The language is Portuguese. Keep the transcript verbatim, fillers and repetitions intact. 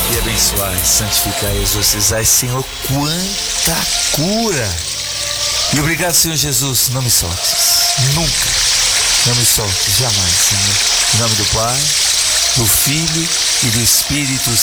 e abençoai, santificai e exorcizai, Senhor, quanta cura! E obrigado, Senhor Jesus, não me soltes, nunca, não me soltes, jamais, Senhor. Em nome do Pai, do Filho e do Espírito